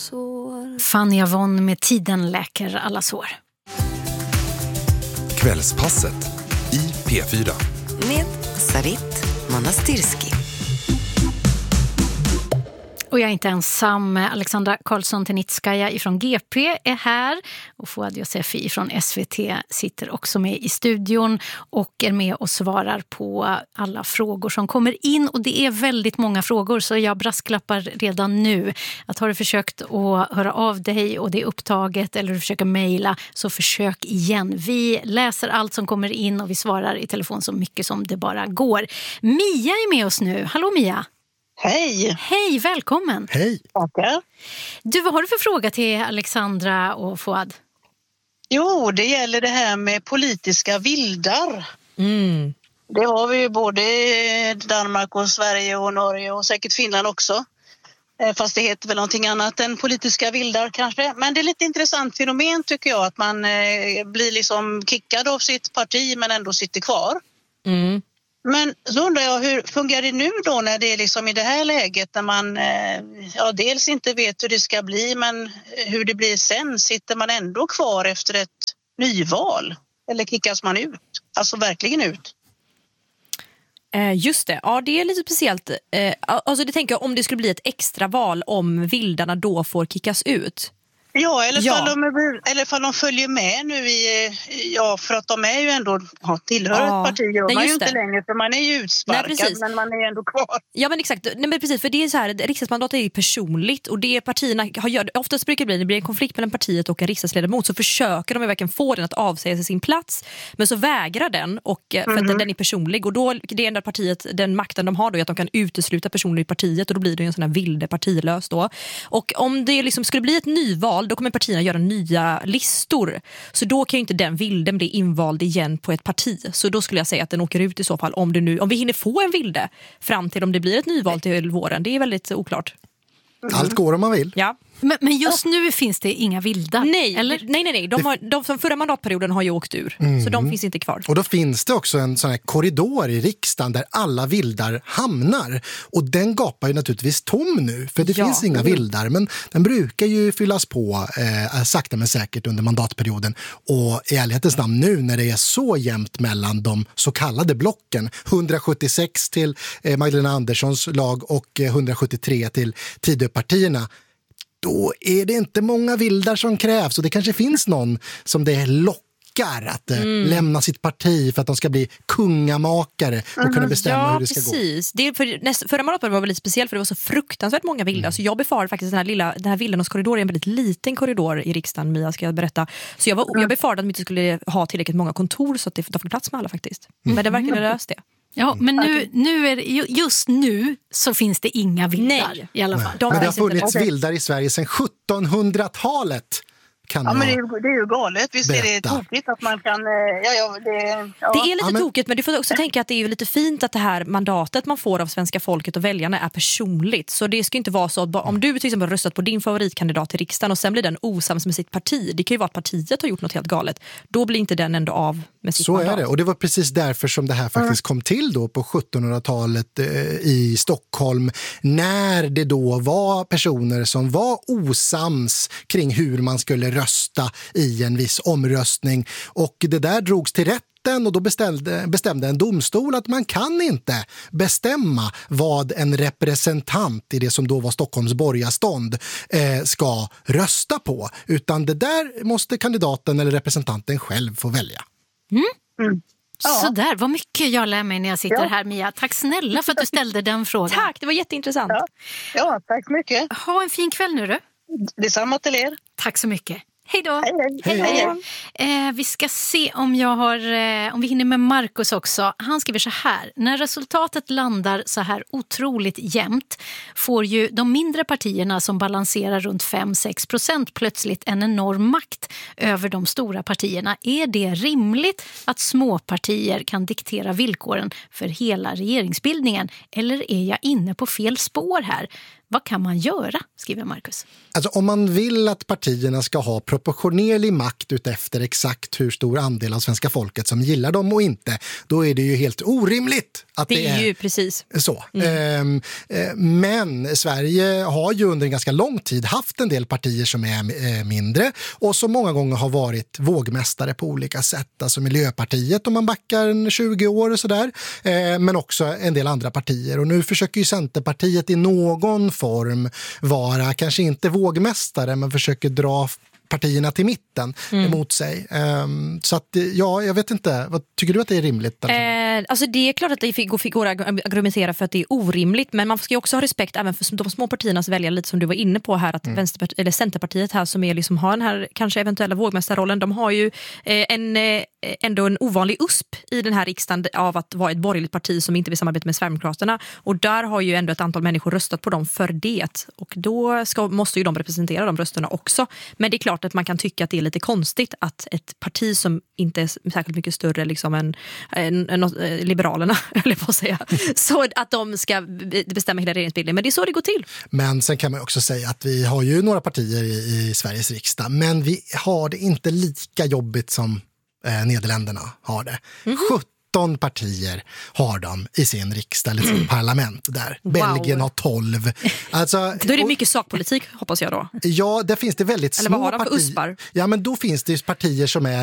Fanny Avon med Tiden läker alla sår. Kvällspasset i P4 med Sarit Manastirski. Och jag är inte ensam. Alexandra Karlsson-Tenitskaja ifrån GP är här. Och Fouad Yosefi från SVT sitter också med i studion och är med och svarar på alla frågor som kommer in. Och det är väldigt många frågor, så jag brasklappar redan nu att har du försökt att höra av dig och det är upptaget eller du försöker mejla, så försök igen. Vi läser allt som kommer in och vi svarar i telefon så mycket som det bara går. Mia är med oss nu. Hallå Mia! Hej! Hej, välkommen! Hej! Tackar. Du, vad har du för fråga till Alexandra och Fouad? Jo, det gäller det här med politiska vildar. Det har vi ju både i Danmark och Sverige och Norge och säkert Finland också. Fast det heter väl någonting annat än politiska vildar kanske. Men det är lite intressant fenomen tycker jag, att man blir liksom kickad av sitt parti men ändå sitter kvar. Men så undrar jag, hur fungerar det nu då när det är liksom i det här läget när man dels inte vet hur det ska bli, men hur det blir sen? Sitter man ändå kvar efter ett nyval eller kickas man ut? Alltså verkligen ut? Just det, ja det är lite speciellt. Alltså det tänker jag, om det skulle bli ett extra val, om vildarna då får kickas ut. Ja, eller fall de följer med nu för att de är ju ändå tillhör ett parti, gör man ju inte längre för man är ju utsparkad. Men man är ändå kvar. Ja men exakt, nej, men precis, för det är så här, riksdagsmandat är ju personligt och det partierna oftast brukar det bli en konflikt mellan partiet och en riksdagsledamot, så försöker de verkligen få den att avsäga sig sin plats, men så vägrar den och för att den är personlig, och då det enda partiet, den makten de har då är att de kan utesluta personer i partiet, och då blir det ju en sån här vilde partilös då. Och om det liksom skulle bli ett nyval, då kommer partierna göra nya listor. Så då kan ju inte den vilden bli invald igen på ett parti. Så då skulle jag säga att den åker ut i så fall, om vi hinner få en vilde fram till om det blir ett nyval till våren. Det är väldigt oklart. Allt går om man vill. Ja. Men just nu finns det inga vildar, nej, eller? Nej. De som förra mandatperioden har ju åkt ur. Så de finns inte kvar. Och då finns det också en sån här korridor i riksdagen där alla vildar hamnar. Och den gapar ju naturligtvis tom nu, för det finns inga vildar. Men den brukar ju fyllas på sakta men säkert under mandatperioden. Och i ärlighetens namn nu, när det är så jämnt mellan de så kallade blocken, 176 till Magdalena Anderssons lag och 173 till Tidöpartierna, då är det inte många vildar som krävs, och det kanske finns någon som det lockar att lämna sitt parti för att de ska bli kungamakare och kunna bestämma hur det ska precis. Det förra mandatperioden var lite speciellt, för det var så fruktansvärt många vildar, så jag befarade faktiskt den här vildarnas korridor är en väldigt liten korridor i riksdagen, Mia, ska jag berätta. Så jag befarade att de inte skulle ha tillräckligt många kontor så att de får plats med alla faktiskt. Men det verkar löst det. Ja, men nu är det, just nu så finns det inga vildar i alla fall. Men det har funnits vildar i Sverige sedan 1700-talet. Men det är ju galet. Visst är det tokigt att man kan... Det är lite tokigt, men du får också tänka att det är ju lite fint att det här mandatet man får av svenska folket och väljarna är personligt. Så det ska inte vara så att om du till exempel har röstat på din favoritkandidat till riksdagen och sen blir den osams med sitt parti. Det kan ju vara att partiet har gjort något helt galet. Då blir inte den ändå av med sitt mandat. Så är det, och det var precis därför som det här faktiskt kom till då på 1700-talet i Stockholm, när det då var personer som var osams kring hur man skulle rösta i en viss omröstning, och det där drogs till rätten, och då bestämde en domstol att man kan inte bestämma vad en representant i det som då var Stockholms borgarstånd ska rösta på, utan det där måste kandidaten eller representanten själv få välja. Så där, vad mycket jag lär mig när jag sitter här, Mia. Tack snälla för att du ställde den frågan. Tack, det var jätteintressant. Ja, tack så mycket. Ha en fin kväll nu, du. Detsamma till er. Tack så mycket. Hej då. Hej. Vi ska se om vi hinner med Marcus också. Han skriver så här: när resultatet landar så här otroligt jämnt får ju de mindre partierna som balanserar runt 5-6% plötsligt en enorm makt över de stora partierna. Är det rimligt att små partier kan diktera villkoren för hela regeringsbildningen, eller är jag inne på fel spår här? Vad kan man göra, skriver Marcus. Alltså om man vill att partierna ska ha proportionerlig makt utefter exakt hur stor andel av svenska folket som gillar dem och inte, då är det ju helt orimligt att det är ju precis så. Men Sverige har ju under en ganska lång tid haft en del partier som är mindre och som många gånger har varit vågmästare på olika sätt. Alltså Miljöpartiet om man backar 20 år och sådär, men också en del andra partier. Och nu försöker ju Centerpartiet i någon form vara, kanske inte vågmästare, men försöker dra partierna till mitten emot sig. Så att, ja, jag vet inte. Vad tycker du att det är rimligt? Alltså det är klart att det går att argumentera för att det är orimligt, men man ska ju också ha respekt även för de små partiernas väljare, lite som du var inne på här, att eller Centerpartiet här som är liksom har den här kanske eventuella vågmästarrollen, de har ju ändå en ovanlig USP i den här riksdagen av att vara ett borgerligt parti som inte vill samarbeta med Sverigedemokraterna, och där har ju ändå ett antal människor röstat på dem för det, och då måste ju de representera de rösterna också. Men det är klart att man kan tycka att det är lite konstigt att ett parti som inte är särskilt mycket större liksom än Liberalerna, eller vad säga, så att de ska bestämma hela regeringsbildningen. Men det är så det går till. Men sen kan man också säga att vi har ju några partier i Sveriges riksdag, men vi har det inte lika jobbigt som Nederländerna har det. 17 partier har de i sin riksdag eller sin parlament där. Wow. Belgien har 12. Alltså, då är det mycket sakpolitik, hoppas jag då. Ja, där finns det väldigt små partier. Eller vad har de för uspar? Ja, men då finns det partier som är